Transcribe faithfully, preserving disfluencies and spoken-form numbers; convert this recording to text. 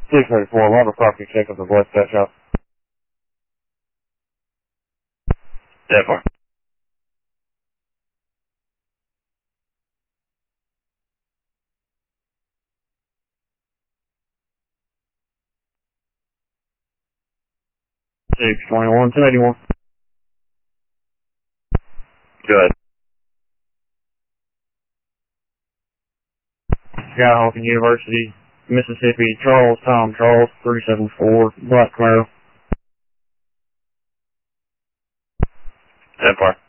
six thirty-four, we'll have a property check of the Blessed Pet Shop. That far. six twenty-one, ten eighty-one. Good. Skyhawk University, Mississippi, Charles, Tom, Charles, three seven four, Black Camaro. That far.